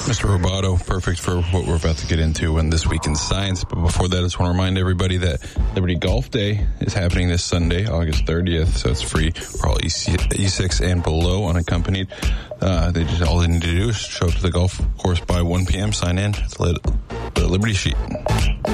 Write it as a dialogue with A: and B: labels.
A: Mr. Roboto, perfect for what we're about to get into in This Week in Science. But before that, I just want to remind everybody that Liberty Golf Day is happening this Sunday, August 30th. So it's free for all E6 and below unaccompanied. All they need to do is show up to the golf course by 1 p.m., sign in, the Liberty Sheet.